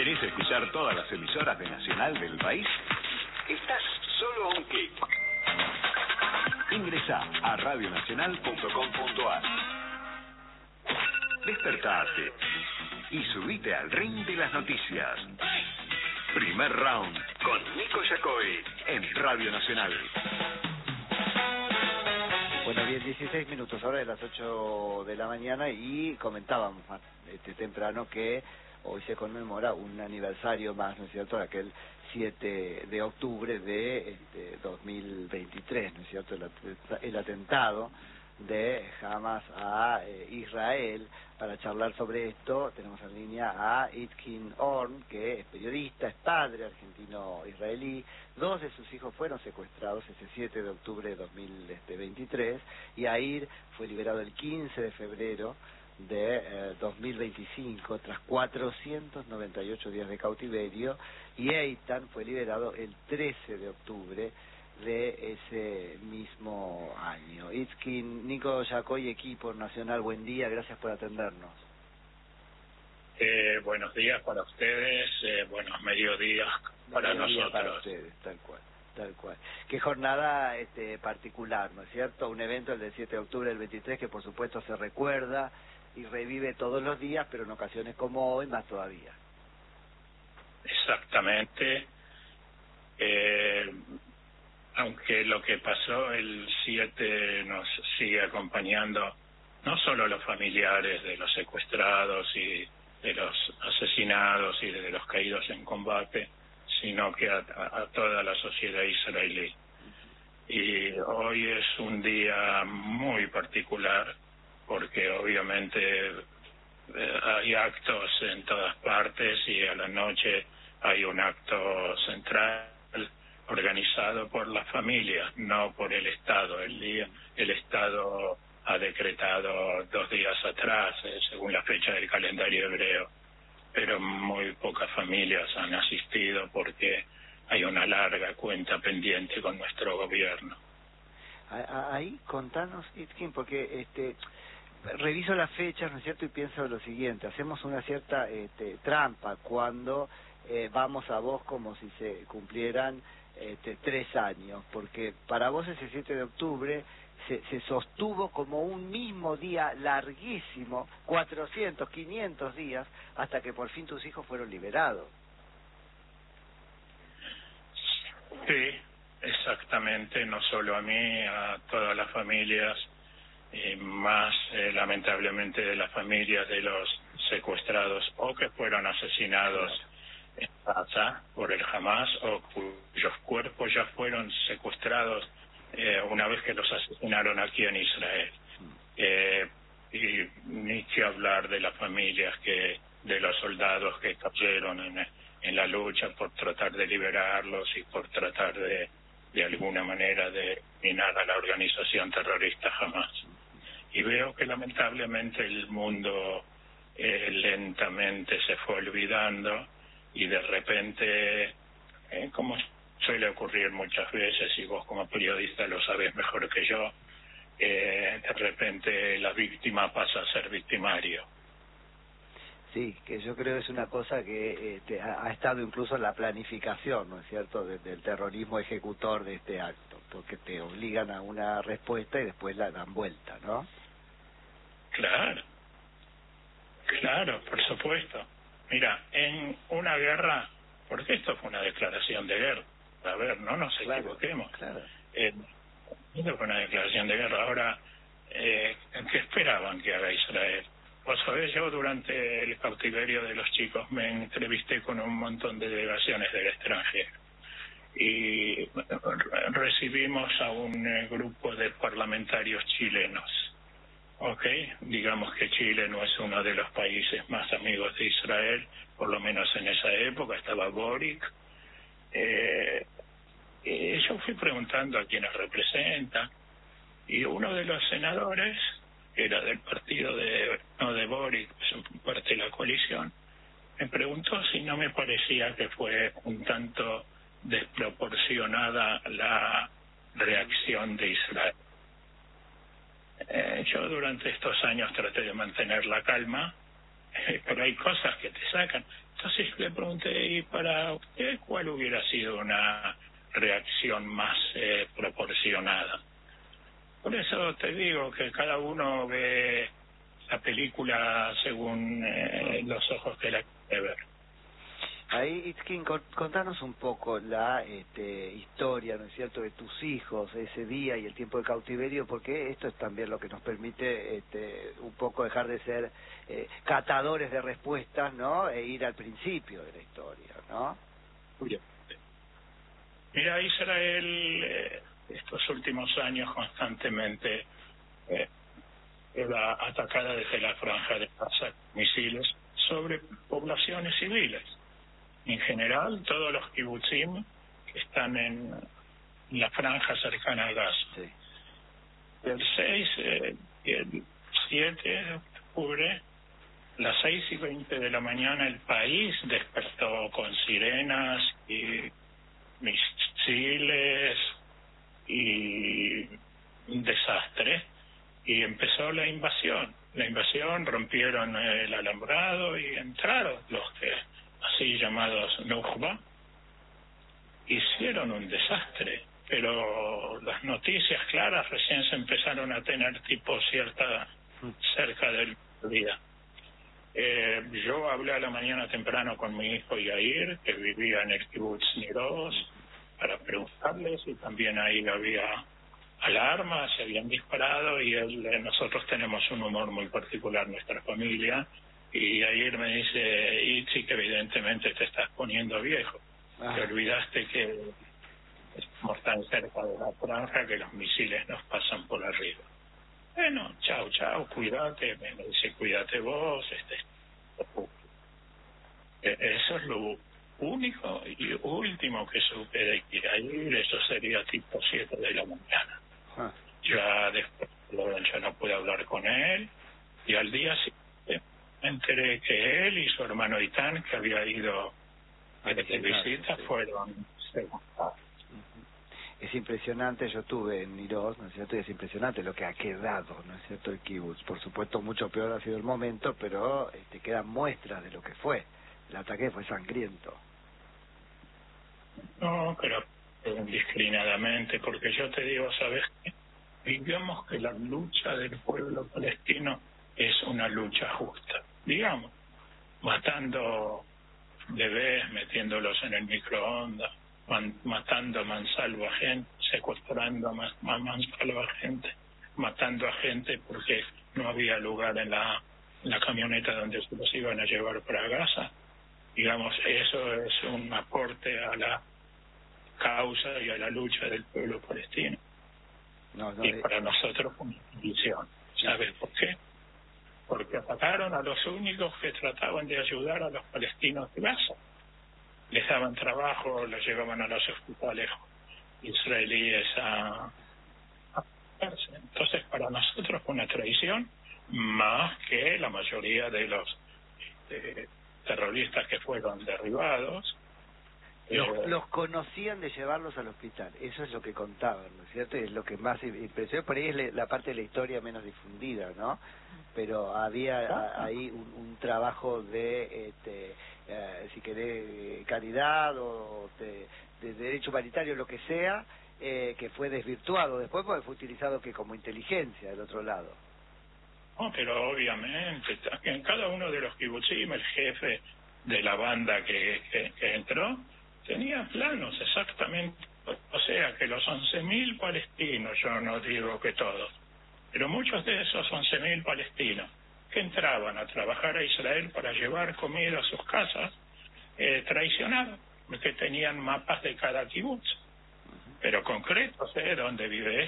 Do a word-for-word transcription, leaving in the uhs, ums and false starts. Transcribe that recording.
¿Querés escuchar todas las emisoras de Nacional del país? Estás solo a un clic. Ingresá a radio nacional punto com punto a r. Despertate y subite al ring de las noticias. Primer round con Nico Yacoy en Radio Nacional. Bueno, bien, dieciséis minutos, ahora de las ocho de la mañana, y comentábamos este, temprano que hoy se conmemora un aniversario más, ¿no es cierto?, aquel siete de octubre de este, dos mil veintitrés, ¿no es cierto?, el, el atentado de Hamas a eh, Israel. Para charlar sobre esto tenemos en línea a Itkin Orn, que es periodista, es padre argentino-israelí. Dos de sus hijos fueron secuestrados ese siete de octubre de dos mil veintitrés, y Yair fue liberado el quince de febrero de eh, dos mil veinticinco tras cuatrocientos noventa y ocho días de cautiverio, y Eitan fue liberado el trece de octubre de ese mismo año. Itkin, Nico Yacoy, equipo Nacional, buen día, gracias por atendernos. Eh, buenos días para ustedes, eh, buenos mediodías para mediodía nosotros. Para ustedes, tal cual, tal cual. Qué jornada este, particular, ¿no es cierto? Un evento, el del siete de octubre del veintitrés, que por supuesto se recuerda y revive todos los días, pero en ocasiones como hoy más todavía. Exactamente. Eh, aunque lo que pasó el siete nos sigue acompañando, no solo a los familiares de los secuestrados y de los asesinados y de los caídos en combate, sino que a, a toda la sociedad israelí. Y hoy es un día muy particular, porque obviamente eh, hay actos en todas partes, y a la noche hay un acto central organizado por la familia, no por el Estado. El día, el Estado ha decretado dos días atrás, eh, según la fecha del calendario hebreo, pero muy pocas familias han asistido porque hay una larga cuenta pendiente con nuestro gobierno. Ahí contanos, Itkin, porque este reviso las fechas, ¿no es cierto?, y pienso lo siguiente: hacemos una cierta este, trampa cuando eh, vamos a vos como si se cumplieran este, tres años, porque para vos ese siete de octubre se, se sostuvo como un mismo día larguísimo, cuatrocientos, quinientos días, hasta que por fin tus hijos fueron liberados. Sí, exactamente, no solo a mí, a todas las familias, y más eh, lamentablemente de las familias de los secuestrados o que fueron asesinados en Gaza por el Hamas, o cuyos cuerpos ya fueron secuestrados eh, una vez que los asesinaron aquí en Israel. Eh, y ni que hablar de las familias que de los soldados que cayeron en, en la lucha por tratar de liberarlos y por tratar de de alguna manera de minar a la organización terrorista Hamas. Y veo que lamentablemente el mundo eh, lentamente se fue olvidando, y de repente, eh, como suele ocurrir muchas veces, y vos como periodista lo sabés mejor que yo, eh, de repente la víctima pasa a ser victimario. Sí, que yo creo es una cosa que este, ha, ha estado incluso en la planificación, ¿no es cierto?, de, del terrorismo ejecutor de este acto, porque te obligan a una respuesta y después la dan vuelta, ¿no? Claro, claro, por supuesto. Mira, en una guerra, porque esto fue una declaración de guerra, a ver, no nos claro, equivoquemos. Claro. Eh, esto fue una declaración de guerra. Ahora, eh, ¿qué esperaban que haga Israel? Vos sabés, yo durante el cautiverio de los chicos me entrevisté con un montón de delegaciones del extranjero, y recibimos a un eh, grupo de parlamentarios chilenos. Ok, digamos que Chile no es uno de los países más amigos de Israel, por lo menos en esa época estaba Boric. Eh, y yo fui preguntando a quienes representan, y uno de los senadores, que era del partido de, no de Boric, es parte de la coalición, me preguntó si no me parecía que fue un tanto desproporcionada la reacción de Israel. Eh, yo durante estos años traté de mantener la calma, eh, pero hay cosas que te sacan. Entonces le pregunté, ¿y para usted cuál hubiera sido una reacción más eh, proporcionada? Por eso te digo que cada uno ve la película según eh, los ojos que la quiere ver. Ahí, Itzkin, contanos un poco la este, historia, ¿no es cierto?, de tus hijos, ese día y el tiempo de cautiverio, porque esto es también lo que nos permite este, un poco dejar de ser eh, catadores de respuestas, ¿no?, e ir al principio de la historia, ¿no? Mira, Israel eh, estos últimos años constantemente eh, era atacada desde la franja de Gaza, misiles sobre poblaciones civiles. En general, todos los kibutzim que están en la franja cercana a Gaza. Sí. El seis eh, y el siete de octubre, las seis y veinte de la mañana, el país despertó con sirenas y misiles y un desastre, y empezó la invasión. La invasión, rompieron el alambrado y entraron los que así llamados Nukba, hicieron un desastre, pero las noticias claras recién se empezaron a tener tipo cierta cerca del día. Eh, yo hablé a la mañana temprano con mi hijo Yair, que vivía en el kibutz Niroz, para preguntarles si también ahí había alarmas, se habían disparado, y él, eh, nosotros tenemos un humor muy particular, nuestra familia, y Yair me dice, Itzi, que evidentemente te estás poniendo viejo, ah. te olvidaste que estamos tan cerca de la franja que los misiles nos pasan por arriba. Bueno, chao, chao, cuídate, me dice, cuídate vos, este, eso es lo único y último que supe de Yair. Eso sería tipo siete de la mañana. Ah. Ya después ya no pude hablar con él, y al día siguiente me enteré que él y su hermano Itán, que había ido a de visita, sí. fueron secuestrados. Es impresionante, yo estuve en Niroz, ¿no es cierto?, y es impresionante lo que ha quedado, ¿no es cierto?, el kibutz. Por supuesto, mucho peor ha sido el momento, pero este, quedan muestras de lo que fue. El ataque fue sangriento. No, pero indiscriminadamente, porque yo te digo, ¿sabes qué? Digamos que la lucha del pueblo palestino es una lucha justa. Digamos, matando bebés, metiéndolos en el microondas, man, matando a mansalva a gente, secuestrando a, man, a mansalva a gente, matando a gente porque no había lugar en la, en la camioneta donde se los iban a llevar para Gaza. Digamos, eso es un aporte a la causa y a la lucha del pueblo palestino. No, no, y de... para nosotros una bendición. ¿Sabes por qué? Porque atacaron a los únicos que trataban de ayudar a los palestinos de Gaza. Les daban trabajo, los llevaban a los hospitales israelíes a, a entonces para nosotros fue una traición más que la mayoría de los este, terroristas que fueron derribados. Los, eh, los conocían de llevarlos al hospital, eso es lo que contaban, ¿no es cierto? Y es lo que más impresionó, por ahí es la parte de la historia menos difundida, ¿no? Pero había a, ahí un, un trabajo de, este, eh, si querés, caridad o de, de derecho humanitario, lo que sea, eh, que fue desvirtuado después porque fue utilizado que como inteligencia del otro lado. No, pero obviamente, en cada uno de los kibutzim, el jefe de la banda que, que, que entró, tenía planos exactamente, o sea que los once mil palestinos, yo no digo que todos, pero muchos de esos once mil palestinos que entraban a trabajar a Israel para llevar comida a sus casas, eh, traicionaron, porque tenían mapas de cada kibutz, pero concretos, ¿eh? Dónde vive